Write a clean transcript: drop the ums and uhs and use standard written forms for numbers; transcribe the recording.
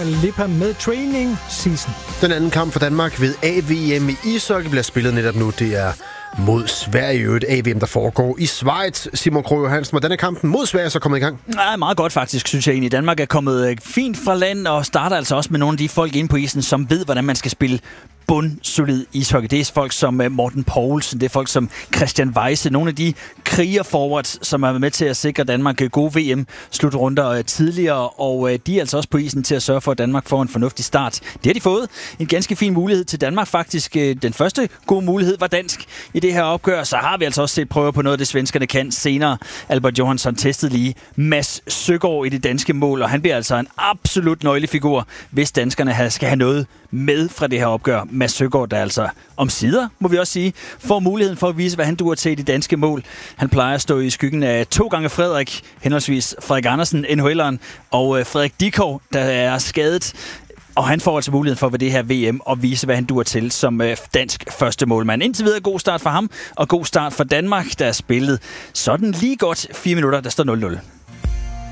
Dua Lipa med Training Season. Den anden kamp for Danmark ved AVM i ishockey bliver spillet netop nu. Det er mod Sverige, et AVM, der foregår i Schweiz. Simon Krog Johansen, hvordan er kampen mod Sverige så kommet i gang? Nej, meget godt faktisk, synes jeg egentlig. Danmark er kommet fint fra land og starter altså også med nogle af de folk inde på isen, som ved, hvordan man skal spille bundsolid ishockey. Det er folk som Morten Poulsen, det er folk som Christian Weise, nogle af de krigerforwards, som er med til at sikre Danmark gode VM-slutrunder tidligere, og de er altså også på isen til at sørge for, at Danmark får en fornuftig start. Det har de fået. En ganske fin mulighed til Danmark faktisk. Den første gode mulighed var dansk i det her opgør, så har vi altså også set prøver på noget af det, svenskerne kan senere. Albert Johansson testede lige Mads Søgaard i det danske mål, og han bliver altså en absolut nøglefigur, hvis danskerne skal have noget med fra det her opgør. Mads Søgaard, der altså omsider, må vi også sige, får muligheden for at vise, hvad han duer til i det danske mål. Han plejer at stå i skyggen af 2 gange Frederik, henholdsvis Frederik Andersen, NHL'eren, og Frederik Dikov, der er skadet. Og han får altså muligheden for ved det her VM at vise, hvad han duer til som dansk første målmand. Indtil videre god start for ham, og god start for Danmark, der er spillet sådan lige godt 4 minutter, der står 0-0.